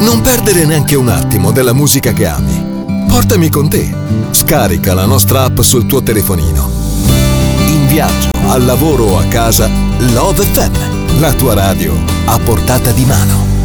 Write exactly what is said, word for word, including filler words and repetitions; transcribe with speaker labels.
Speaker 1: Non perdere neanche un attimo della musica che ami. Portami con te. Scarica la nostra app sul tuo telefonino. In viaggio, al lavoro o a casa, Love effe emme, la tua radio a portata di mano.